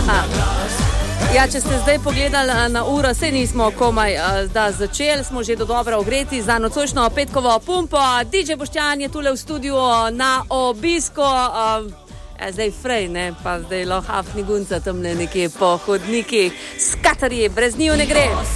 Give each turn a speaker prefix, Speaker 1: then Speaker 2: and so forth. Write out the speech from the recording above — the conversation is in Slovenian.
Speaker 1: Ja, če ste zdaj pogledali na uro, sej nismo komaj začeli, smo že do dobro ogreti za nocojšnjo petkovo pumpo. DJ Boštjan je tule v studiu na obisku, zdaj Frej, ne, pa zdaj Lohafni Gunca tamle nekje po hodniki, skatarji, brez njiju ne gre.